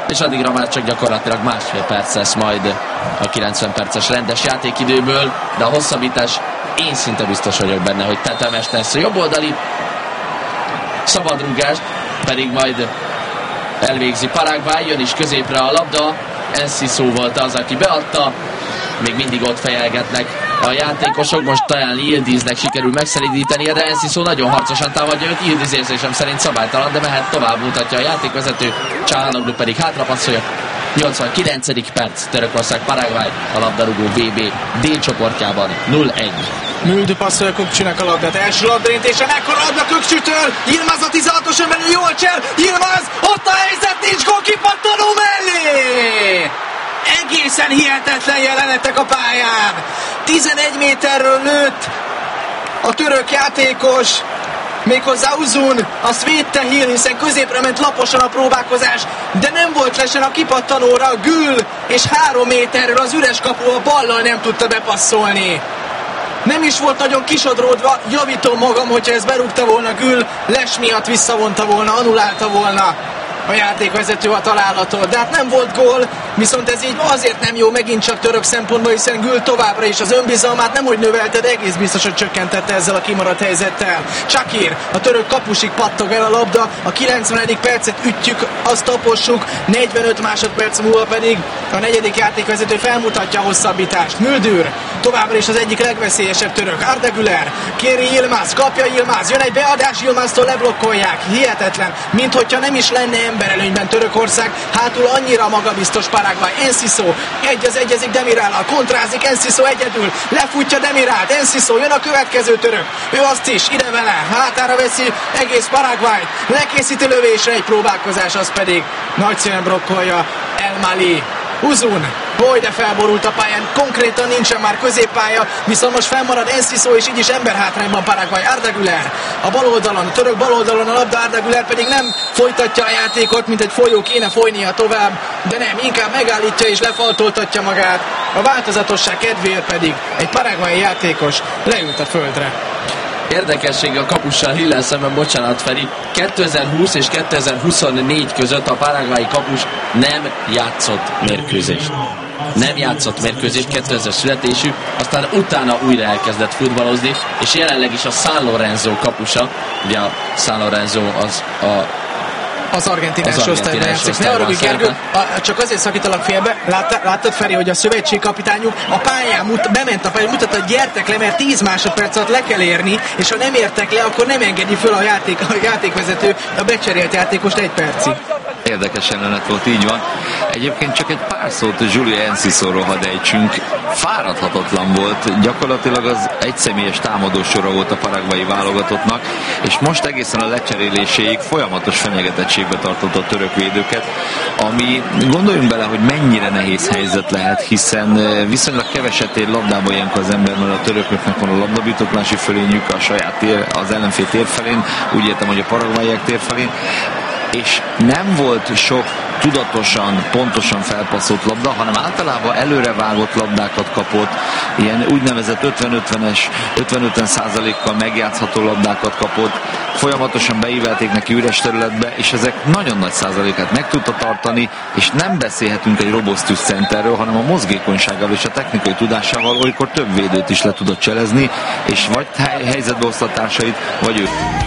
és addigra már csak gyakorlatilag másfél perc lesz majd a 90 perces rendes játékidőből, de a hosszabbítás, én szinte biztos vagyok benne, hogy tetemes lesz. A jobboldali szabadrúgást pedig majd elvégzi Paraguay, jön is középre a labda, Enciso volt az, aki beadta, még mindig ott fejelgetnek a játékosok, most talán Yildiznek sikerül megszelídíteni, de Enciso nagyon harcosan támadja őt, Yildiz érzésem szerint szabálytalan, de mehet tovább, mutatja a játékvezető, Çalhanoğlu pedig hátrapasszolja. 89. perc, Törökország Paraguay, a labdarúgó VB D csoportjában 0-1. Müldür passzolja Kökçünek a labdát, első labdarintése, mekkora labda Kökçütől, Yilmaz a 16-oson belül jól cser, Yilmaz, ott a helyzet, nincs gól, kipattanó mellé! Egészen hihetetlen jelenetek a pályán. 11 méterről lőtt a török játékos, méghozzá Uzun, azt védte Hill, hiszen középre ment laposan a próbálkozás, de nem volt lesen a kipattanóra, Gül, és 3 méterről az üres kapu a ballal nem tudta bepasszolni. Nem is volt nagyon kisodródva, javítom magam, hogyha ez berúgta volna Gül, les miatt visszavonta volna, annulálta volna a játékvezető a találatot, de hát nem volt gól, viszont ez így azért nem jó megint csak török szempontból, hiszen Gül továbbra is az önbizalmát nemhogy növelte, de egész biztos, hogy csökkentette ezzel a kimaradt helyzettel. Csakir, a török kapusig pattog el a labda, a 90. percet ütjük, azt tapossuk, 45 másodperc múlva pedig a negyedik játékvezető felmutatja a hosszabbítást. Müldür, továbbra is az egyik legveszélyesebb török. Arda Güler, kéri Yilmaz, kapja Yilmaz, jön egy beadás, Yilmaztól leblokkolják, hihetetlen, minthogyha nem is lenne emberelőnyben Törökország, hátul annyira magabiztos Paraguay. Enciso egyezik Demirállal, kontrázik, Enciso egyedül, lefutja Demirált, Enciso, jön a következő török, ő azt is, ide vele, hátára veszi egész Paraguay, lekészíti lövésre egy próbálkozás, az pedig nagyszerűen blokkolja El Mali. Uzun, hogy de felborult a pályán, konkrétan nincsen már középpálya, viszont most fennmarad Enciso, és így is emberhátrányban Paraguay. Arda Güler a bal oldalon, a török bal oldalon a labda, Arda Güler pedig nem folytatja a játékot, mint egy folyó, kéne folynia tovább, de nem, inkább megállítja és lefaltoltatja magát. A változatosság kedvéért pedig egy paraguayi játékos leült a földre. Érdekesség a kapussal Hill-el szemben, bocsánat Feri, 2020 és 2024 között a paraguayi kapus nem játszott mérkőzést. Nem játszott mérkőzést, 2000 születésű, aztán utána újra elkezdett futballozni, és jelenleg is a San Lorenzo kapusa, ugye a San Lorenzo az argentin első osztályban játszik. Ne arra, Gergő, csak azért szakítalak félbe, láttad Feri, hogy a szövetségkapitányuk a pályán bement a pályán, mutatta, hogy gyertek le, mert 10 másodperc alatt le kell érni, és ha nem értek le, akkor nem engedi föl a játékvezető a becserélt játékost 1 percig. Érdekes jelenet volt, így van. Egyébként csak egy pár szót a Giulio Encisoról hadd ejtsünk. Fáradhatatlan volt, gyakorlatilag az egyszemélyes támadósora volt a paraguayi válogatottnak, és most egészen a lecseréléséig folyamatos fenyegetettségbe tartott a török védőket, ami gondoljunk bele, hogy mennyire nehéz helyzet lehet, hiszen viszonylag keveset ér labdába ilyenkor az ember, mert a törököknek van a labdabirtoklási fölényük a saját az ellenfél tér felén, úgy értem, hogy a paraguayiak tér felén, és nem volt sok tudatosan, pontosan felpasszolt labda, hanem általában előrevágott labdákat kapott, ilyen úgynevezett 50-50%-kal megjátszható labdákat kapott, folyamatosan beívelték neki üres területbe, és ezek nagyon nagy százalékát meg tudta tartani, és nem beszélhetünk egy robosztus centerről, hanem a mozgékonysággal és a technikai tudásával olykor több védőt is le tudott cselezni, és vagy helyzetbeosztatásait, vagy ő.